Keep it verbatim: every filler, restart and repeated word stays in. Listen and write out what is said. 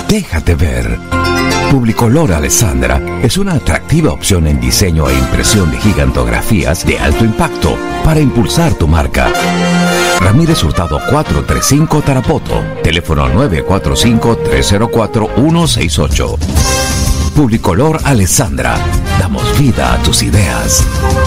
Déjate ver. Publicolor Alessandra es una atractiva opción en diseño e impresión de gigantografías de alto impacto para impulsar tu marca. Ramírez Hurtado cuatrocientos treinta y cinco Tarapoto. Teléfono nueve cuatro cinco, tres cero cuatro, uno seis ocho. Publicolor Alessandra. Damos vida a tus ideas.